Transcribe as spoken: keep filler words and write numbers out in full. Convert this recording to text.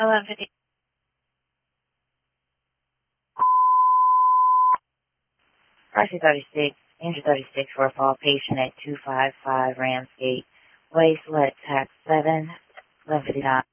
eleven fifty. Roxy thirty-six, Injured thirty-six for a fall patient at two five five Ramsgate Way, Select Tax seven, eleven fifty-nine.